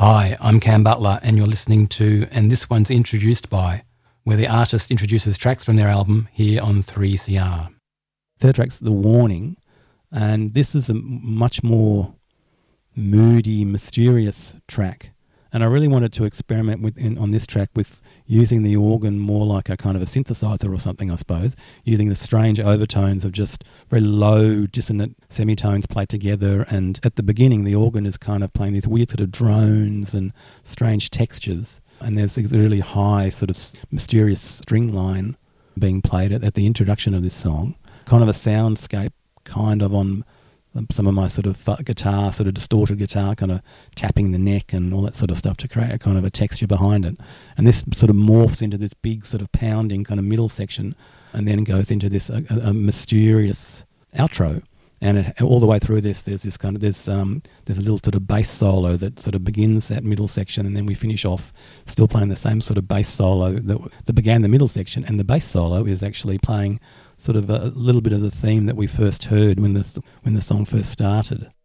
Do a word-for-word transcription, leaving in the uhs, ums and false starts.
Hi, I'm Cam Butler, and you're listening to And This One's Introduced By, where the artist introduces tracks from their album here on three C R. Third track's The Warning, and this is a much more moody, mysterious track. And I really wanted to experiment with in, on this track with using the organ more like a kind of a synthesizer or something, I suppose, using the strange overtones of just very low, dissonant semitones played together. And at the beginning, the organ is kind of playing these weird sort of drones and strange textures. And there's a really high sort of mysterious string line being played at, at the introduction of this song. Kind of a soundscape kind of on some of my sort of guitar, sort of distorted guitar, kind of tapping the neck and all that sort of stuff to create a kind of a texture behind it. And this sort of morphs into this big sort of pounding kind of middle section and then goes into this a, a mysterious outro. And it, all the way through this, there's this kind of, there's um, there's a little sort of bass solo that sort of begins that middle section, and then we finish off still playing the same sort of bass solo that, that began the middle section. And the bass solo is actually playing sort of a little bit of the theme that we first heard when the when the song first started.